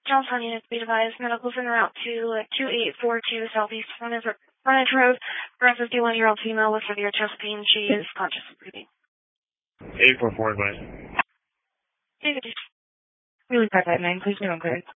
Johnstown unit to be advised. Medical's en route to 2842 Southeast Frontage Road for a 51-year-old female with severe chest pain. She is conscious and breathing. 844 advised. David. Really 559, please no inquiry.